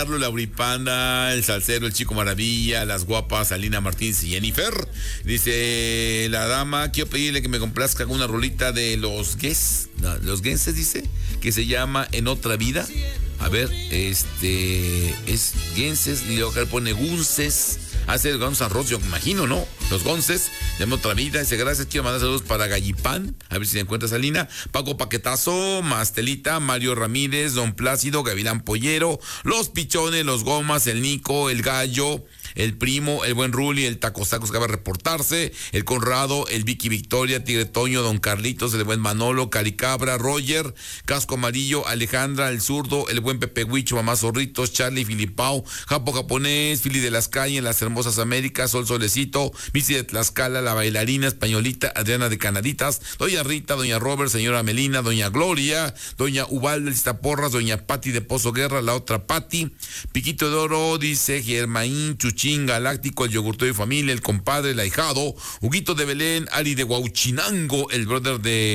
Carlos Lauripanda, el Salcero, el Chico Maravilla, las guapas Alina Martínez y Jennifer. Dice la dama, quiero pedirle que me complazca una rolita de los Genses, dice, que se llama En Otra Vida. A ver, es Genses, y luego acá pone Gunces. Hace Gonzalo Arroz, yo me imagino, ¿no? Los Gonces, llame Otra Vida. Dice, gracias, quiero mandar saludos para Gallipán. A ver si se encuentra Salina. Paco Paquetazo, Mastelita, Mario Ramírez, Don Plácido, Gavilán Pollero, Los Pichones, Los Gomas, el Nico, el Gallo, el Primo, el Buen Ruli, el Tacos que acaba de reportarse, el Conrado, el Vicky Victoria, Tigre Toño, Don Carlitos, el Buen Manolo, Caricabra, Roger, Casco Amarillo, Alejandra, el Zurdo, el Buen Pepe Huicho, Mamá Zorritos, Charlie Filipao, Japo Japonés, Fili de las Calles, Las Hermosas Américas, Sol Solecito, Missy de Tlaxcala, La Bailarina Españolita, Adriana de Canaditas, Doña Rita, Doña Robert, Señora Melina, Doña Gloria, Doña Ubalde de Iztaporras, Doña Pati de Pozo Guerra, la otra Pati, Piquito de Oro, dice Germaín, Chuchín, Galáctico, el Yogurto de Familia, el Compadre, el Ahijado, Huguito de Belén, Ari de Huauchinango, el brother de